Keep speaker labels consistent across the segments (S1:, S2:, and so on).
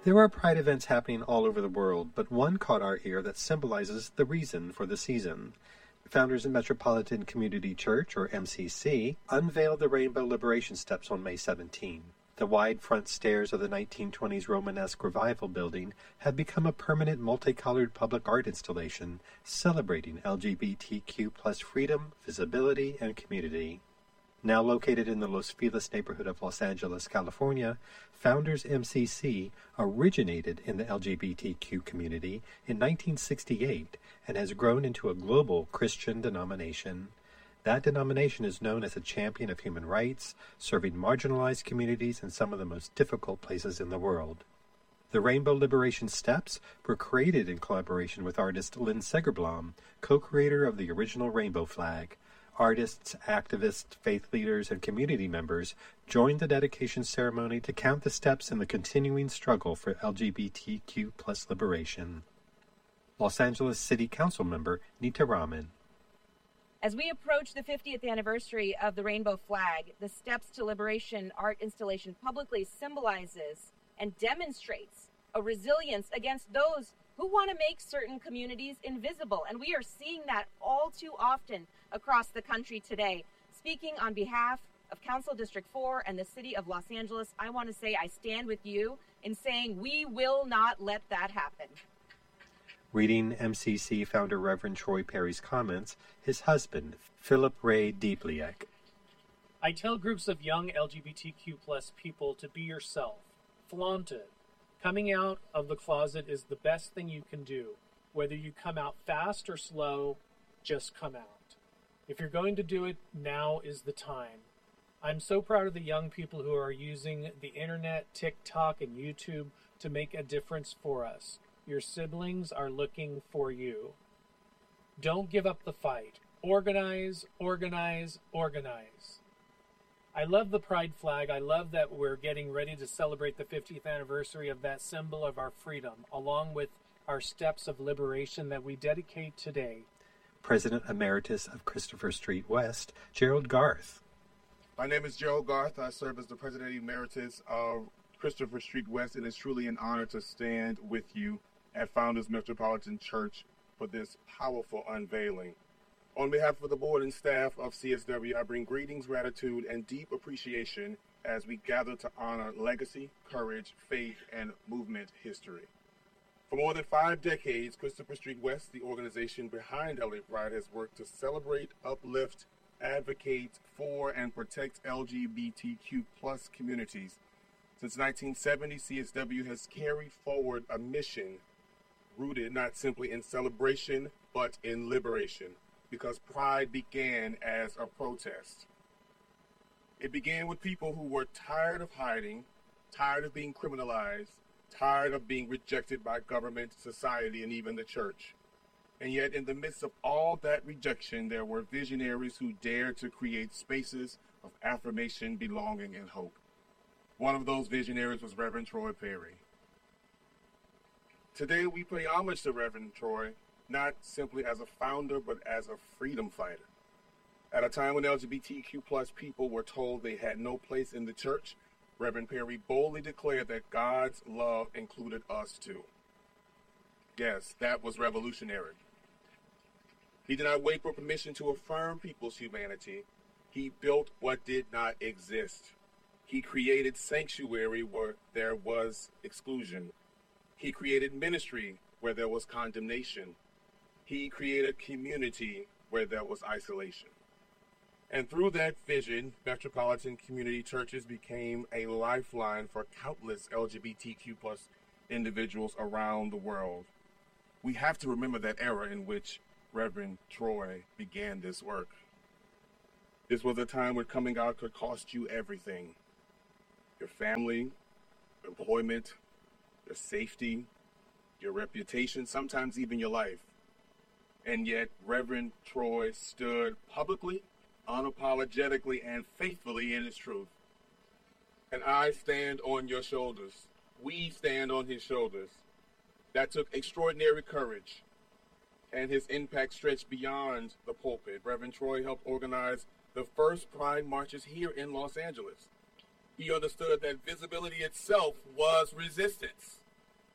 S1: There are Pride events happening all over the world, but one caught our ear that symbolizes the reason for the season. Founders of Metropolitan Community Church, or MCC, unveiled the Rainbow Liberation Steps on May 17. The wide front stairs of the 1920s Romanesque Revival building have become a permanent multicolored public art installation celebrating LGBTQ+ freedom, visibility, and community. Now located in the Los Feliz neighborhood of Los Angeles, California, Founders MCC originated in the LGBTQ community in 1968 and has grown into a global Christian denomination. That denomination is known as a champion of human rights, serving marginalized communities in some of the most difficult places in the world. The Rainbow Liberation Steps were created in collaboration with artist Lynn Segerblom, co-creator of the original rainbow flag. Artists, activists, faith leaders, and community members joined the dedication ceremony to count the steps in the continuing struggle for LGBTQ+ liberation. Los Angeles City Council member Nita Raman.
S2: As we approach the 50th anniversary of the Rainbow Flag, the Steps to Liberation art installation publicly symbolizes and demonstrates a resilience against those who want to make certain communities invisible. And we are seeing that all too often across the country today. Speaking on behalf of Council District 4 and the City of Los Angeles, I want to say I stand with you in saying we will not let that happen.
S1: Reading MCC founder Reverend Troy Perry's comments, his husband, Philip Ray Diepliek.
S3: I tell groups of young LGBTQ+ people to be yourself. Flaunt it. Coming out of the closet is the best thing you can do. Whether you come out fast or slow, just come out. If you're going to do it, now is the time. I'm so proud of the young people who are using the internet, TikTok, and YouTube to make a difference for us. Your siblings are looking for you. Don't give up the fight. Organize, organize, organize. I love the Pride flag. I love that we're getting ready to celebrate the 50th anniversary of that symbol of our freedom, along with our steps of liberation that we dedicate today.
S1: President Emeritus of Christopher Street West, Gerald Garth.
S4: My name is Gerald Garth. I serve as the President Emeritus of Christopher Street West. It is truly an honor to stand with you at Founders Metropolitan Church for this powerful unveiling. On behalf of the board and staff of CSW, I bring greetings, gratitude, and deep appreciation as we gather to honor legacy, courage, faith, and movement history. For more than 5 decades, Christopher Street West, the organization behind LA Pride, has worked to celebrate, uplift, advocate for, and protect LGBTQ+ communities. Since 1970, CSW has carried forward a mission rooted not simply in celebration, but in liberation, because Pride began as a protest. It began with people who were tired of hiding, tired of being criminalized, tired of being rejected by government, society, and even the church. And yet, in the midst of all that rejection, there were visionaries who dared to create spaces of affirmation, belonging, and hope. One of those visionaries was Reverend Troy Perry. Today, we pay homage to Reverend Troy, not simply as a founder, but as a freedom fighter. At a time when LGBTQ+ people were told they had no place in the church, Reverend Perry boldly declared that God's love included us too. Yes, that was revolutionary. He did not wait for permission to affirm people's humanity. He built what did not exist. He created sanctuary where there was exclusion. He created ministry where there was condemnation. He created community where there was isolation. And through that vision, Metropolitan Community Churches became a lifeline for countless LGBTQ+ individuals around the world. We have to remember that era in which Reverend Troy began this work. This was a time when coming out could cost you everything. Your family, employment, your safety, your reputation, sometimes even your life. And yet, Reverend Troy stood publicly, unapologetically, and faithfully in his truth. And I stand on your shoulders. We stand on his shoulders. That took extraordinary courage, and his impact stretched beyond the pulpit. Reverend Troy helped organize the first Pride marches here in Los Angeles. He understood that visibility itself was resistance.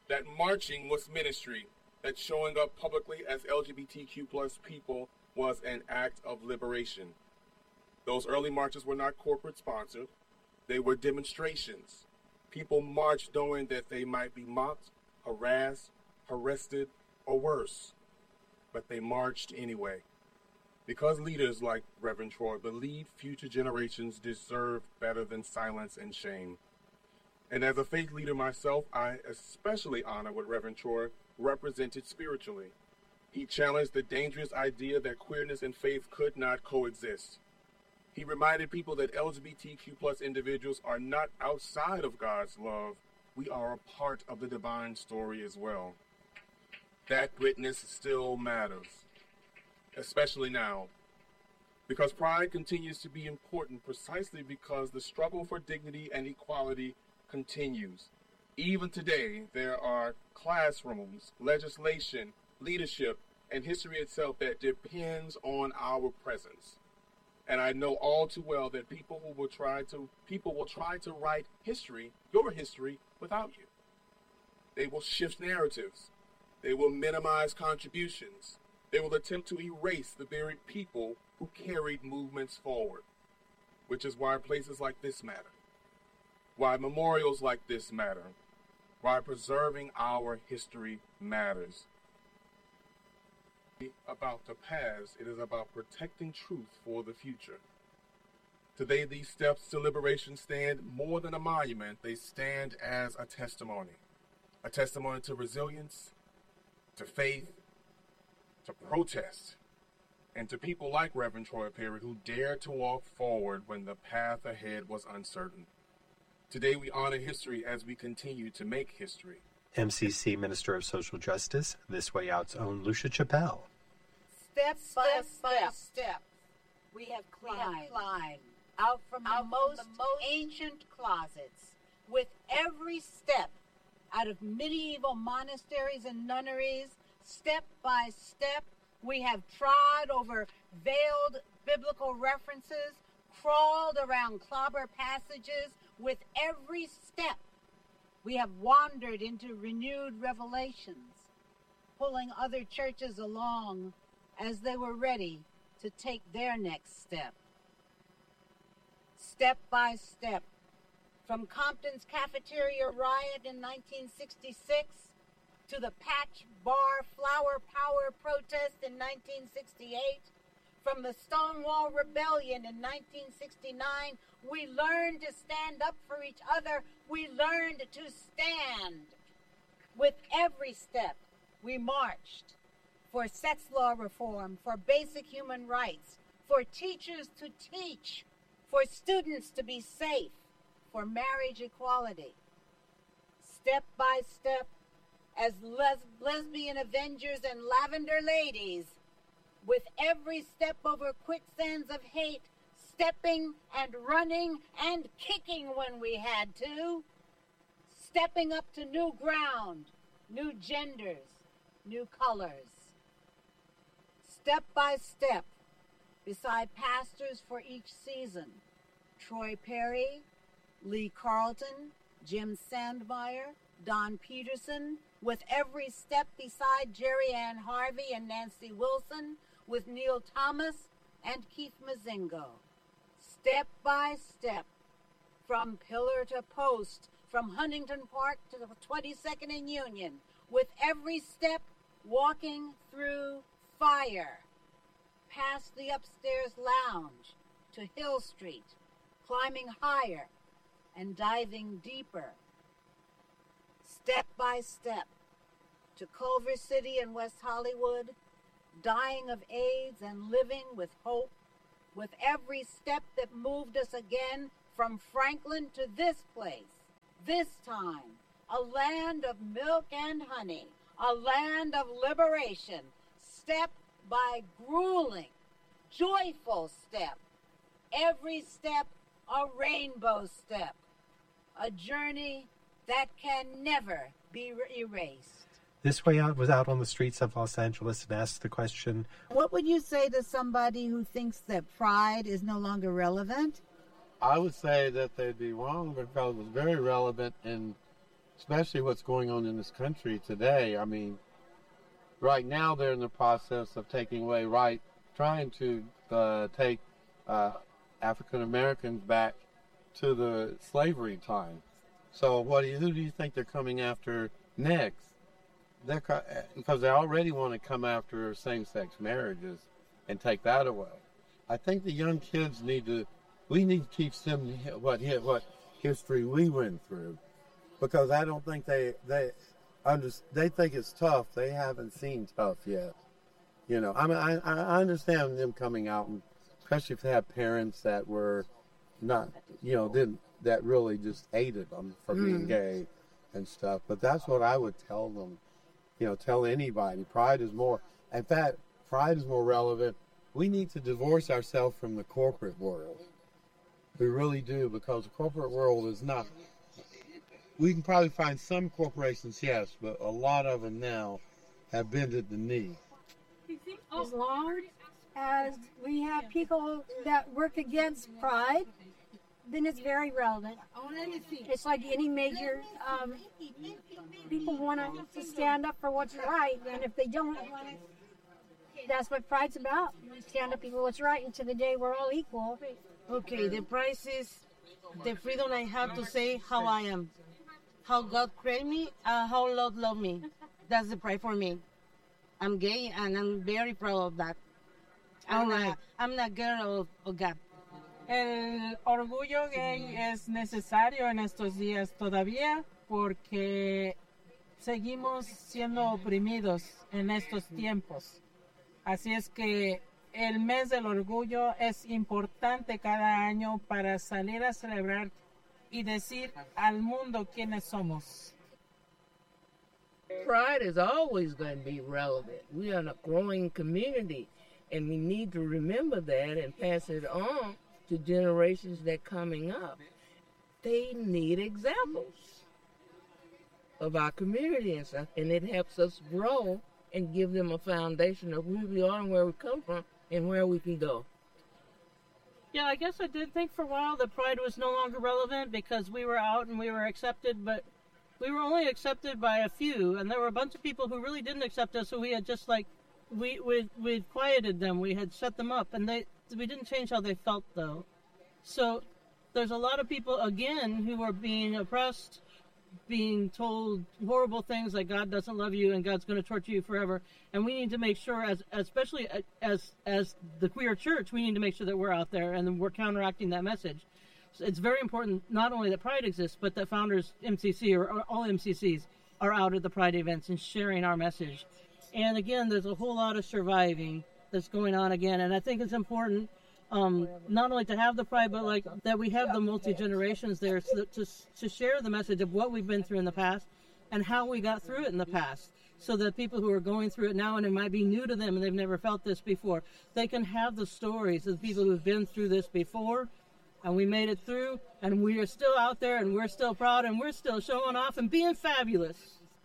S4: that marching was ministry, that showing up publicly as LGBTQ plus people was an act of liberation. Those early marches were not corporate sponsored. They were demonstrations. People marched knowing that they might be mocked, harassed, arrested, or worse. But they marched anyway. Because leaders like Reverend Troy believed future generations deserved better than silence and shame. And as a faith leader myself, I especially honor what Reverend Troy represented spiritually. He challenged the dangerous idea that queerness and faith could not coexist. He reminded people that LGBTQ plus individuals are not outside of God's love. We are a part of the divine story as well. That witness still matters, especially now, because pride continues to be important precisely because the struggle for dignity and equality continues. Even today, there are classrooms, legislation, leadership, and history itself that depends on our presence. And I know all too well that people will try to write history, your history, without you. They will shift narratives. They will minimize contributions. They will attempt to erase the very people who carried movements forward, which is why places like this matter, why memorials like this matter, why preserving our history matters. About the past, it is about protecting truth for the future. Today, these steps to liberation stand more than a monument. They stand as a testimony to resilience, to faith, to protest, and to people like Reverend Troy Perry who dared to walk forward when the path ahead was uncertain. Today, we honor history as we continue to make history.
S1: MCC Minister of Social Justice, This Way Out's own Lucia Chappelle.
S5: Step by step, we have climbed out from the most ancient closets. With every step out of medieval monasteries and nunneries, step by step, we have trod over veiled biblical references, crawled around clobber passages. With every step, we have wandered into renewed revelations, pulling other churches along as they were ready to take their next step. Step by step, from Compton's cafeteria riot in 1966 to the Patch Bar Flower Power protest in 1968, from the Stonewall Rebellion in 1969, we learned to stand up for each other. We learned to stand. With every step, we marched for sex law reform, for basic human rights, for teachers to teach, for students to be safe, for marriage equality. Step by step, as lesbian avengers and lavender ladies, with every step over quicksands of hate, stepping and running and kicking when we had to, stepping up to new ground, new genders, new colors. Step by step, beside pastors for each season, Troy Perry, Lee Carlton, Jim Sandmeyer, Don Peterson, with every step beside Jerry Ann Harvey and Nancy Wilson, with Neil Thomas and Keith Mazingo. Step by step, from pillar to post, from Huntington Park to the 22nd and Union, with every step walking through fire, past the upstairs lounge to Hill Street, climbing higher and diving deeper. Step by step, to Culver City and West Hollywood, dying of AIDS and living with hope, with every step that moved us again from Franklin to this place, this time, a land of milk and honey, a land of liberation, step by grueling, joyful step, every step a rainbow step, a journey that can never be erased.
S1: This Way Out was out on the streets of Los Angeles and asked the question,
S5: what would you say to somebody who thinks that pride is no longer relevant?
S6: I would say that they'd be wrong because it was very relevant in especially what's going on in this country today. I mean, right now they're in the process of taking away trying to take African Americans back to the slavery time. So who do you think they're coming after next? Because they already want to come after same-sex marriages and take that away. I think the young kids we need to teach them what history we went through, because I don't think they think it's tough. They haven't seen tough yet. You know, I mean, I understand them coming out, and especially if they have parents that were not, that really just hated them for being gay and stuff. But that's what I would tell them. Tell anybody. Pride is more relevant. We need to divorce ourselves from the corporate world. We really do, because the corporate world is not. We can probably find some corporations, yes, but a lot of them now have bended the knee.
S7: As long as we have people that work against pride, then it's very relevant. It's like any major, people want to stand up for what's right, and if they don't, that's what pride's about. Stand up for what's right, and to the day we're all equal.
S5: Okay, the price is the freedom I have to say how I am, how God created me, how Lord loved me. That's the price for me. I'm gay, and I'm very proud of that. I'm not girl of God.
S8: El orgullo gay es necesario en estos días todavía porque seguimos siendo oprimidos en estos tiempos. Así es que el mes del orgullo es importante cada año para salir a celebrar y decir al mundo quiénes somos.
S9: Pride is always going to be relevant. We are a growing community, and we need to remember that and pass it on to generations that are coming up. They need examples of our community and stuff, and it helps us grow and give them a foundation of who we are and where we come from and where we can go.
S8: Yeah, I guess I did think for a while that pride was no longer relevant because we were out and we were accepted, but we were only accepted by a few, and there were a bunch of people who really didn't accept us, so we had just we quieted them, we had shut them up, and we didn't change how they felt, though. So there's a lot of people, again, who are being oppressed, being told horrible things like God doesn't love you and God's going to torture you forever. And we need to make sure, especially as the queer church, we need to make sure that we're out there and we're counteracting that message. So it's very important not only that Pride exists, but that Founders MCC or all MCCs are out at the Pride events and sharing our message. And again, there's a whole lot of surviving that's going on again. And I think it's important not only to have the Pride, but that we have the multi-generations there to share the message of what we've been through in the past and how we got through it in the past, so that people who are going through it now and it might be new to them and they've never felt this before, they can have the stories of people who've been through this before, and we made it through, and we are still out there, and we're still proud, and we're still showing off and being fabulous.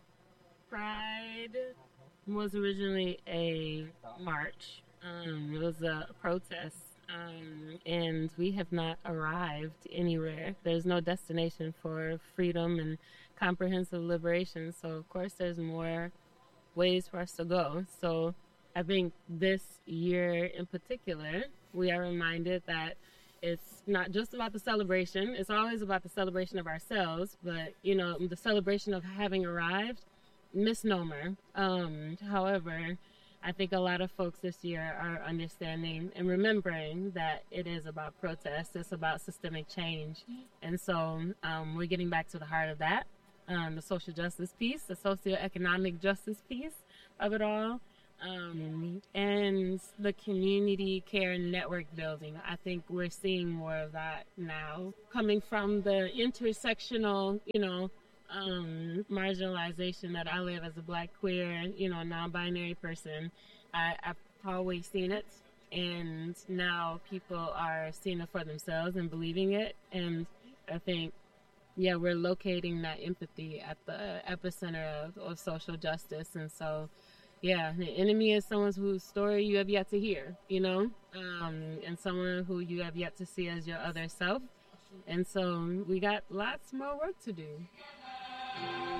S10: Pride was originally a march. It was a protest. And we have not arrived anywhere. There's no destination for freedom and comprehensive liberation. So, of course, there's more ways for us to go. So I think this year in particular, we are reminded that it's not just about the celebration. It's always about the celebration of ourselves. But, the celebration of having arrived, misnomer. However, I think a lot of folks this year are understanding and remembering that it is about protest. It's about systemic change. And so we're getting back to the heart of that, the social justice piece, the socioeconomic justice piece of it all, and the community care network building. I think we're seeing more of that now, coming from the intersectional, marginalization that I live as a Black, queer, non-binary person. I've always seen it, and now people are seeing it for themselves and believing it. And I think, we're locating that empathy at the epicenter of social justice. And so, the enemy is someone whose story you have yet to hear, and someone who you have yet to see as your other self. And so we got lots more work to do.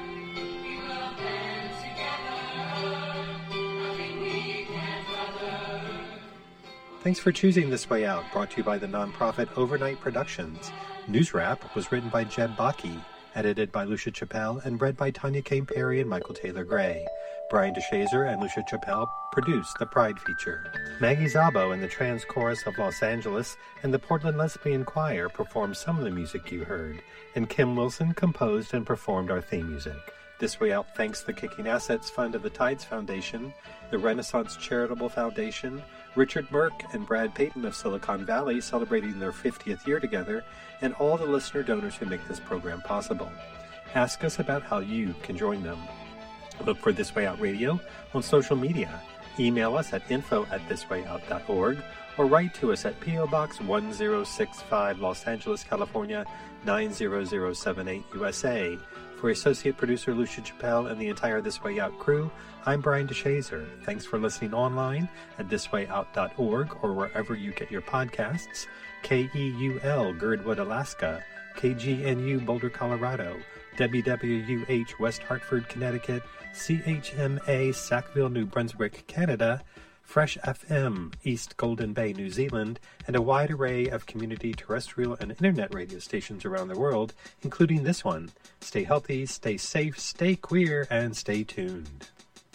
S1: Thanks for choosing This Way Out, brought to you by the nonprofit Overnight Productions. News Wrap was written by Jed Bakke, edited by Lucia Chappelle, and read by Tanya Kane Perry and Michael Taylor Gray. Brian DeShazer and Lucia Chappelle produced the Pride feature. Maggie Szabo and the Trans Chorus of Los Angeles and the Portland Lesbian Choir performed some of the music you heard, and Kim Wilson composed and performed our theme music. This Way Out thanks the Kicking Assets Fund of the Tides Foundation, the Renaissance Charitable Foundation, Richard Merck and Brad Payton of Silicon Valley celebrating their 50th year together, and all the listener donors who make this program possible. Ask us about how you can join them. Look for This Way Out Radio on social media. Email us at info@thiswayout.org or write to us at P.O. Box 1065, Los Angeles, California, 90078 USA. For Associate Producer Lucia Chappelle and the entire This Way Out crew, I'm Brian DeShazer. Thanks for listening online at thiswayout.org or wherever you get your podcasts. KEUL, Girdwood, Alaska. KGNU, Boulder, Colorado. WWUH, West Hartford, Connecticut. CHMA, Sackville, New Brunswick, Canada. Fresh FM, East Golden Bay, New Zealand, and a wide array of community terrestrial and internet radio stations around the world, including this one. Stay healthy, stay safe, stay queer, and stay tuned.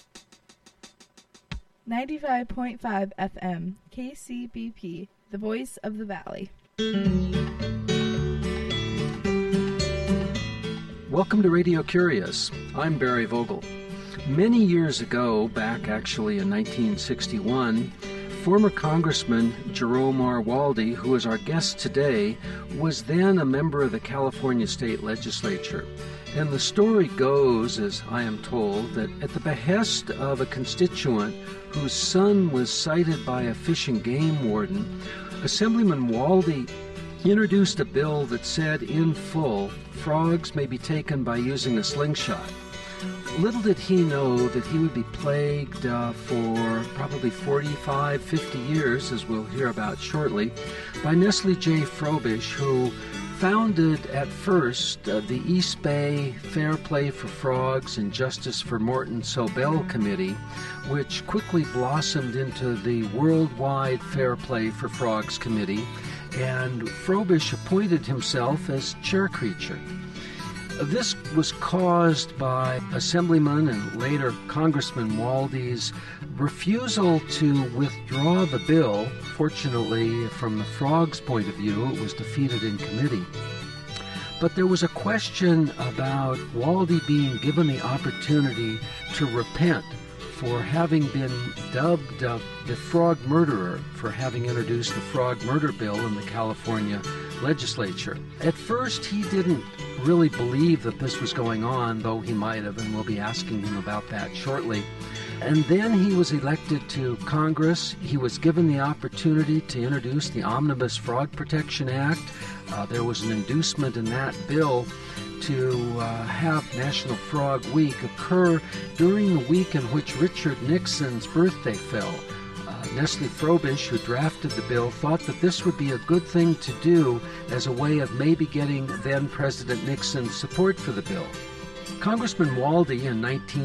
S11: 95.5 FM, KCBP, the voice of the valley.
S12: Welcome to Radio Curious. I'm Barry Vogel. Many years ago, back actually in 1961, former Congressman Jerome R. Waldie, who is our guest today, was then a member of the California State Legislature. And the story goes, as I am told, that at the behest of a constituent whose son was cited by a fish and game warden, Assemblyman Waldie introduced a bill that said in full, frogs may be taken by using a slingshot. Little did he know that he would be plagued for probably 45, 50 years, as we'll hear about shortly, by Nestle J. Frobish, who founded at first the East Bay Fair Play for Frogs and Justice for Morton Sobel Committee, which quickly blossomed into the Worldwide Fair Play for Frogs Committee, and Frobish appointed himself as chair creature. This was caused by Assemblyman and later Congressman Waldie's refusal to withdraw the bill. Fortunately, from the frogs' point of view, it was defeated in committee. But there was a question about Waldie being given the opportunity to repent for having been dubbed the frog murderer for having introduced the frog murder bill in the California legislature. At first, he didn't really believe that this was going on, though he might have, and we'll be asking him about that shortly. And then he was elected to Congress. He was given the opportunity to introduce the Omnibus Frog Protection Act. There was an inducement in that bill to have National Frog Week occur during the week in which Richard Nixon's birthday fell. Nestle Frobish, who drafted the bill, thought that this would be a good thing to do as a way of maybe getting then-President Nixon's support for the bill. Congressman Waldie in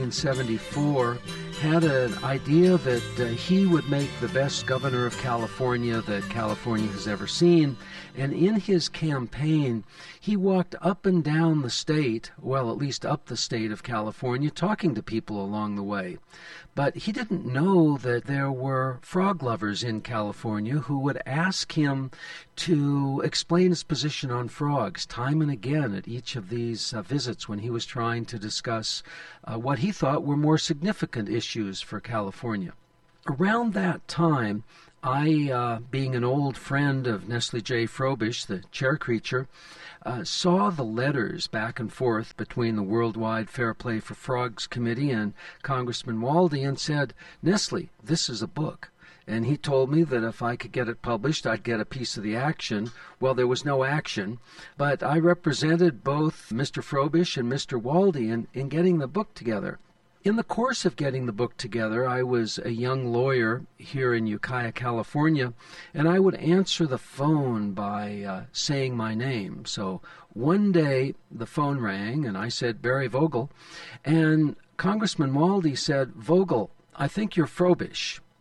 S12: 1974 had an idea that he would make the best governor of California that California has ever seen, and in his campaign he walked up and down the state, well, at least up the state of California, talking to people along the way. But he didn't know that there were frog lovers in California who would ask him to explain his position on frogs time and again at each of these visits when he was trying to discuss what he thought were more significant issues for California. Around that time, I, being an old friend of Nestle J. Frobish, the chair creature, saw the letters back and forth between the Worldwide Fair Play for Frogs Committee and Congressman Waldie and said, Nestle, this is a book. And he told me that if I could get it published, I'd get a piece of the action. Well, there was no action, but I represented both Mr. Frobish and Mr. Waldie in getting the book together. In the course of getting the book together, I was a young lawyer here in Ukiah, California, and I would answer the phone by saying my name. So one day the phone rang, and I said, Barry Vogel, and Congressman Waldie said, Vogel, I think you're Frobish.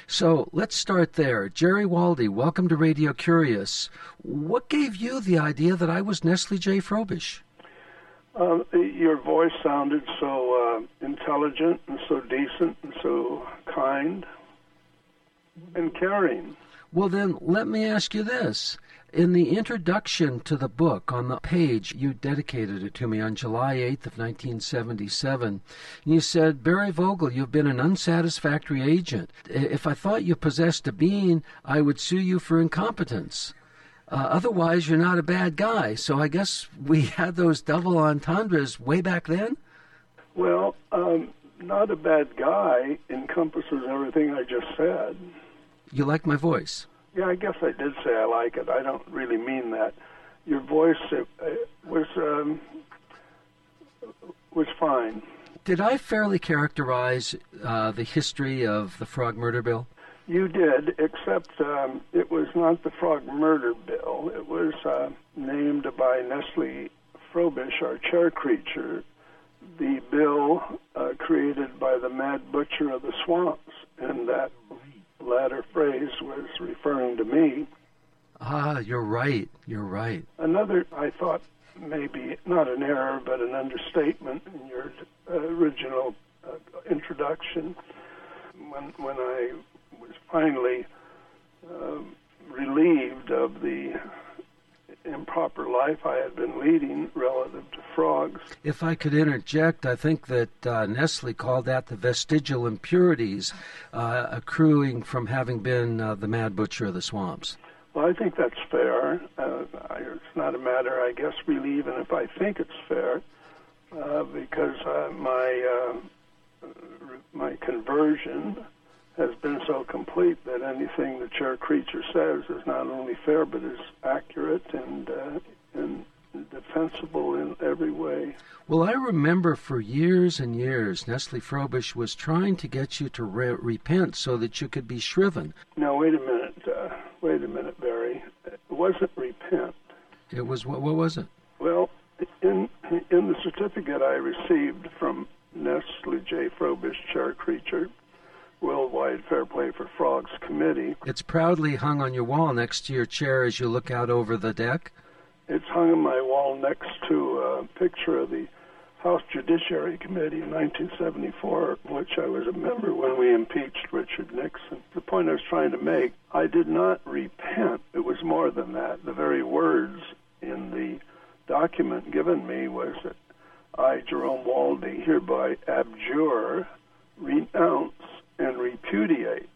S12: So let's start there. Jerry Waldie, welcome to Radio Curious. What gave you the idea that I was Nestle J. Frobisher?
S13: Your voice sounded so intelligent and so decent and so kind and caring.
S12: Well, then, let me ask you this. In the introduction to the book, on the page, you dedicated it to me on July 8th of 1977. And you said, Barry Vogel, you've been an unsatisfactory agent. If I thought you possessed a being, I would sue you for incompetence. Otherwise, you're not a bad guy. So I guess we had those double entendres way back then?
S13: Well, not a bad guy encompasses everything I just said.
S12: You like my voice?
S13: Yeah, I guess I did say I like it. I don't really mean that. Your voice was fine.
S12: Did I fairly characterize the history of the Frog Murder Bill?
S13: You did, except it was not the Frog Murder Bill. It was named by Nestle Frobisher, our chair creature, the bill created by the Mad Butcher of the Swamps, and that latter phrase was referring to me.
S12: Ah, you're right. You're right.
S13: Another, I thought, maybe not an error, but an understatement in your original introduction. When I was finally relieved of the improper life I had been leading relative to frogs.
S12: If I could interject, I think that Nestle called that the vestigial impurities accruing from having been the Mad Butcher of the Swamps.
S13: Well, I think that's fair. It's not a matter, I guess, really, even if I think it's fair, because my conversion has been so complete that anything the chair creature says is not only fair but is accurate and defensible in every way.
S12: Well, I remember for years and years Nestle Frobisher was trying to get you to repent so that you could be shriven.
S13: No, wait a minute, Barry. It wasn't repent.
S12: It was, what was it?
S13: Well, in the certificate I received from Nestle J. Frobisher, chair creature, Worldwide Fair Play for Frogs Committee.
S12: It's proudly hung on your wall next to your chair as you look out over the deck?
S13: It's hung on my wall next to a picture of the House Judiciary Committee in 1974, of which I was a member when we impeached Richard Nixon. The point I was trying to make, I did not repent. It was more than that. The very words in the document given me was that I, Jerome Waldie, hereby abjure, renounce, and repudiate.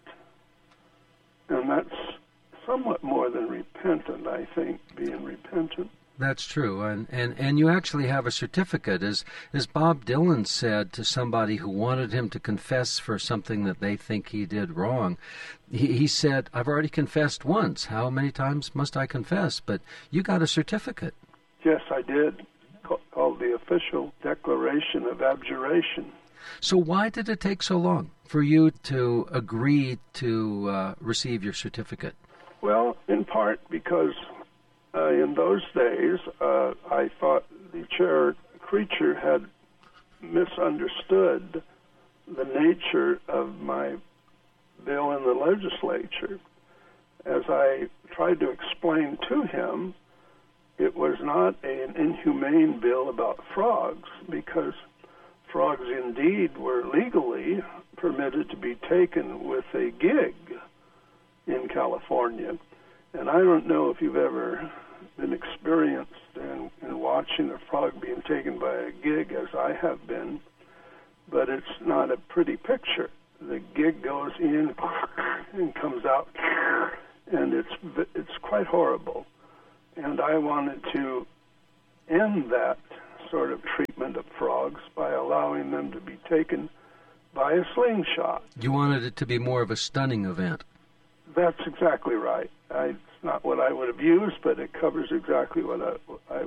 S13: And that's somewhat more than repentant, I think, being repentant.
S12: That's true, and you actually have a certificate. As Bob Dylan said to somebody who wanted him to confess for something that they think he did wrong, he said, I've already confessed once. How many times must I confess? But you got a certificate.
S13: Yes, I did, called the Official Declaration of Abjuration.
S12: So why did it take so long for you to agree to receive your certificate?
S13: Well, in part because in those days I thought the chair creature had misunderstood the nature of my bill in the legislature. As I tried to explain to him, it was not an inhumane bill about frogs, because frogs indeed were legally permitted to be taken with a gig in California. And I don't know if you've ever been experienced in watching a frog being taken by a gig, as I have been, but it's not a pretty picture. The gig goes in and comes out, and it's quite horrible. And I wanted to end that sort of treatment of frogs by allowing them to be taken by a slingshot.
S12: You wanted it to be more of a stunning event.
S13: That's exactly right. It's not what I would have used, but it covers exactly what I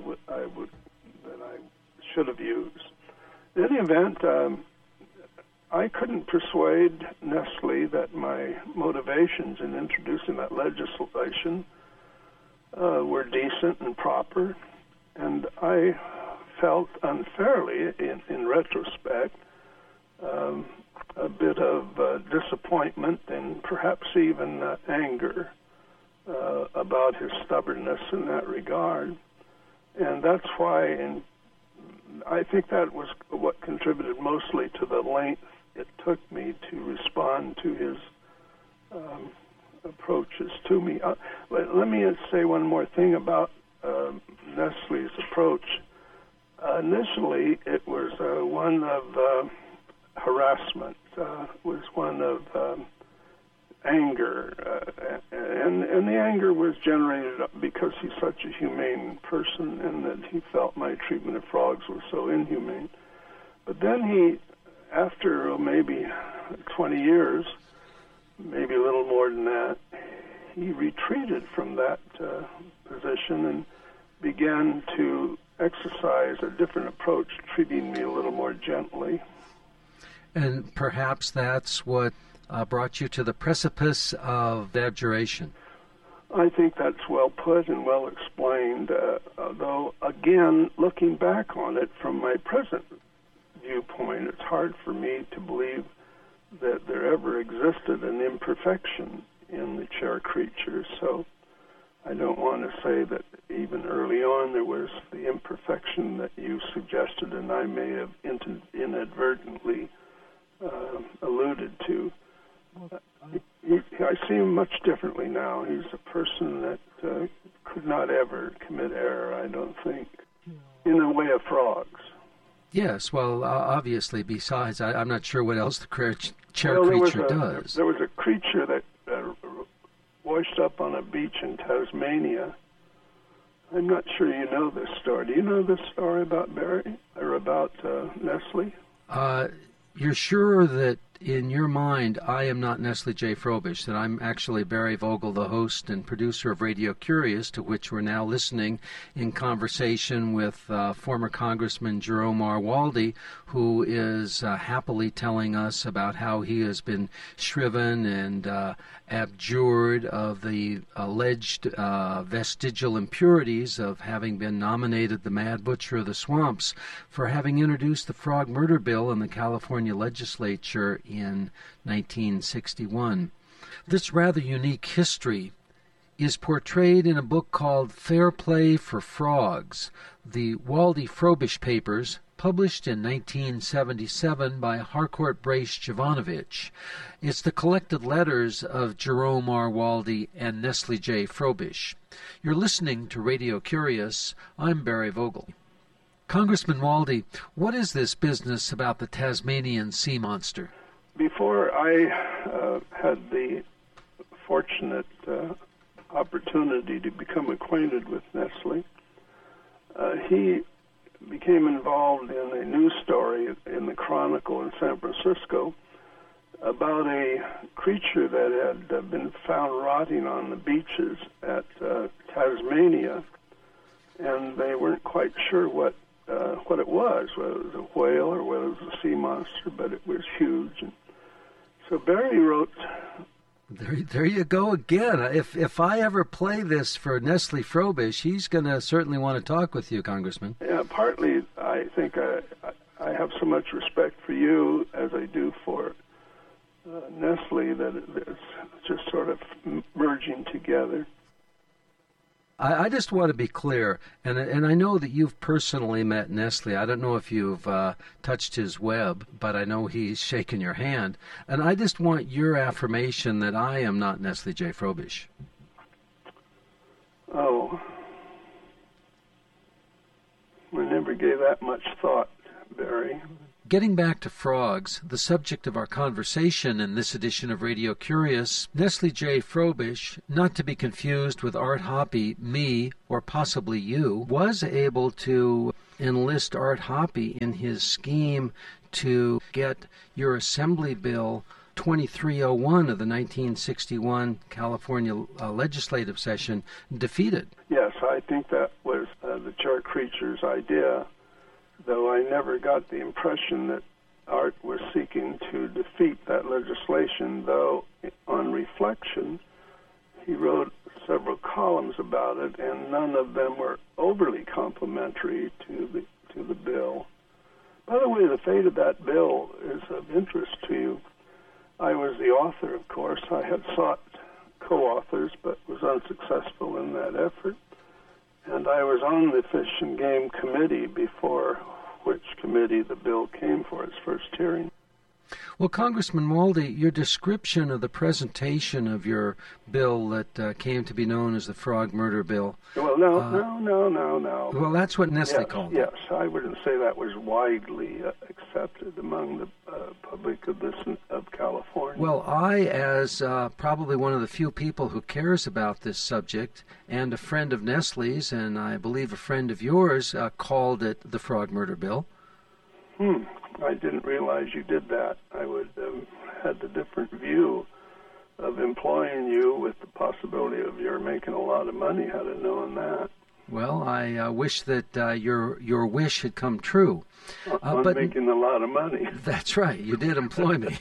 S13: should have used. In any event, I couldn't persuade Nestle that my motivations in introducing that legislation were decent and proper, and I felt unfairly, in retrospect, a bit of disappointment and perhaps even anger about his stubbornness in that regard. And that's why, I think that was what contributed mostly to the length it took me to respond to his approaches to me. Let me say one more thing about Nestle's approach. Initially, it was one of harassment, was one of anger, and the anger was generated because he's such a humane person and that he felt my treatment of frogs was so inhumane. But then he, after maybe 20 years, maybe a little more than that, he retreated from that position and began to exercise a different approach, treating me a little more gently.
S12: And perhaps that's what brought you to the precipice of abjuration.
S13: I think that's well put and well explained, though, again, looking back on it from my present viewpoint, it's hard for me to believe that there ever existed an imperfection in the chair creature, so I don't want to say that even early on there was the imperfection that you suggested and I may have inadvertently alluded to. I see him much differently now. He's a person that could not ever commit error, I don't think, in the way of frogs.
S12: Yes, well, obviously, besides, I'm not sure what else the chair creature does.
S13: There was a creature that washed up on a beach in Tasmania. I'm not sure you know this story. Do you know this story about Barry, or about Nestle?
S12: You're sure that in your mind I am not Nestle J. Frobish, that I'm actually Barry Vogel, the host and producer of Radio Curious, to which we're now listening in conversation with former Congressman Jerome R. Waldy, who is happily telling us about how he has been shriven and abjured of the alleged vestigial impurities of having been nominated the Mad Butcher of the Swamps for having introduced the Frog Murder Bill in the California legislature in 1961. This rather unique history is portrayed in a book called Fair Play for Frogs, the Waldy-Frobish Papers, published in 1977 by Harcourt Brace Jovanovich. It's the collected letters of Jerome R. Waldy and Nestle J. Frobish. You're listening to Radio Curious. I'm Barry Vogel. Congressman Waldy, what is this business about the Tasmanian sea monster?
S13: Before I had the fortunate opportunity to become acquainted with Nestle, he became involved in a news story in the Chronicle in San Francisco about a creature that had been found rotting on the beaches at Tasmania, and they weren't quite sure what it was, whether it was a whale or whether it was a sea monster, but it was huge. And so Barry wrote...
S12: There you go again. If I ever play this for Nestle Frobish, he's going to certainly want to talk with you, Congressman.
S13: Yeah, partly I think I have so much respect for you as I do for Nestle that it's just sort of merging together.
S12: I just want to be clear, and I know that you've personally met Nestle. I don't know if you've touched his web, but I know he's shaken your hand. And I just want your affirmation that I am not Nestle J. Frobish.
S13: Oh. I never gave that much thought, Barry.
S12: Getting back to frogs, the subject of our conversation in this edition of Radio Curious, Nestle J. Frobish, not to be confused with Art Hoppe, me, or possibly you, was able to enlist Art Hoppe in his scheme to get your Assembly Bill 2301 of the 1961 California legislative session defeated.
S13: Yes, I think that was the chair creature's idea, though I never got the impression that Art was seeking to defeat that legislation, though on reflection, he wrote several columns about it, and none of them were overly complimentary to the bill. By the way, the fate of that bill is of interest to you. I was the author, of course. I had sought co-authors, but was unsuccessful in that effort. And I was on the Fish and Game Committee, before which committee the bill came for its first hearing.
S12: Well, Congressman Waldy, your description of the presentation of your bill that came to be known as the Frog Murder Bill.
S13: Well, no.
S12: Well, that's what Nestle called it.
S13: Yes, I wouldn't say that was widely accepted among the public of California.
S12: Well, I, as probably one of the few people who cares about this subject, and a friend of Nestle's, and I believe a friend of yours, called it the Frog Murder Bill.
S13: I didn't realize you did that. I would have had a different view of employing you with the possibility of your making a lot of money had I known that.
S12: Well, I wish that your wish had come true.
S13: But making a lot of money.
S12: That's right. You did employ me.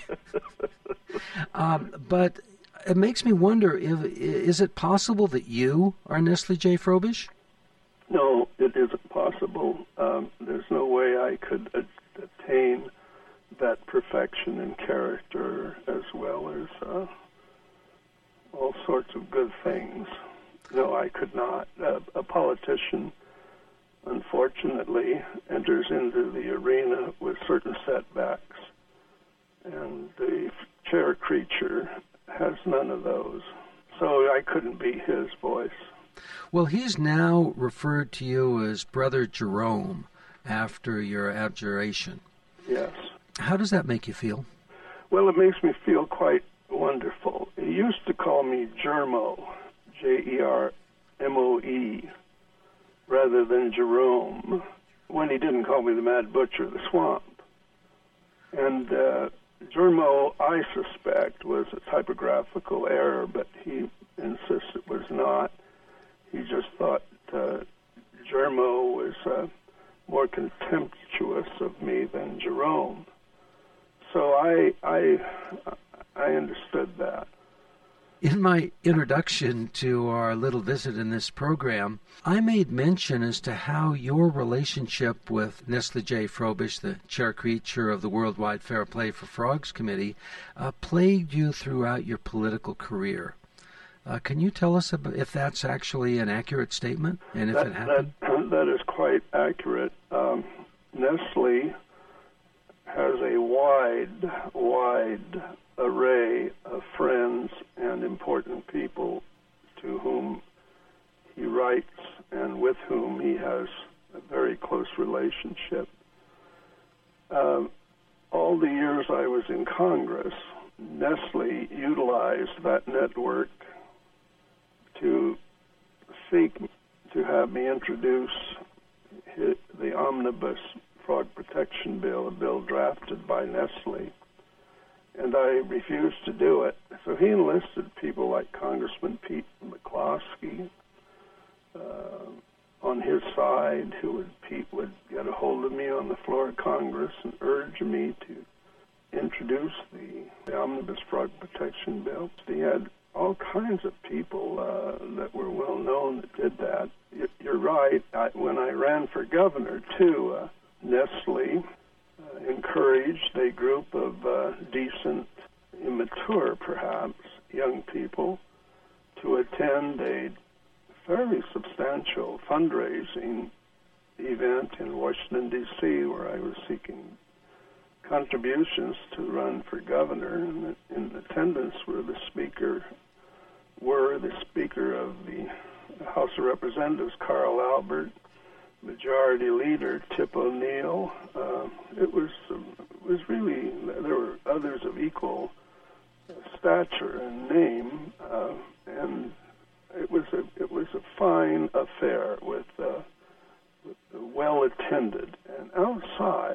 S12: But it makes me wonder, is it possible that you are Nestle J. Frobisher?
S13: No, it isn't possible. There's no way I could attain that perfection in character as well as all sorts of good things. No, I could not. A politician, unfortunately, enters into the arena with certain setbacks, and the chair creature has none of those. So I couldn't be his voice.
S12: Well, he's now referred to you as Brother Jerome after your abjuration.
S13: Yes.
S12: How does that make you feel?
S13: Well, it makes me feel quite wonderful. He used to call me Jermo, Jermoe, rather than Jerome, when he didn't call me the Mad Butcher of the Swamp. And Jermo, I suspect, was a typographical error, but he insists it was not. He just thought Jermo was more contemptuous of me than Jerome. So I understood that.
S12: In my introduction to our little visit in this program, I made mention as to how your relationship with Nestle J. Frobisher, the chair creature of the Worldwide Fair Play for Frogs Committee, plagued you throughout your political career. Can you tell us if that's actually an accurate statement, and if it happened?
S13: That is quite accurate. Nestle has a wide array of friends and important people to whom he writes and with whom he has a very close relationship. All the years I was in Congress, Nestle utilized that network to seek to have me introduce the Omnibus Frog Protection Bill, a bill drafted by Nestle, and I refused to do it. So he enlisted people like Congressman Pete McCloskey on his side, Pete would get a hold of me on the floor of Congress and urge me to introduce the Omnibus Frog Protection Bill. He had all kinds of people that were well known that did that. You're right. When I ran for governor, too, Nestle encouraged a group of decent, immature, perhaps, young people to attend a fairly substantial fundraising event in Washington, D.C., where I was seeking contributions to run for governor. And in attendance were the Speaker of the House of Representatives, Carl Albert, Majority Leader Tip O'Neill. It was really, there were others of equal stature and name, and it was a fine affair with well attended. And outside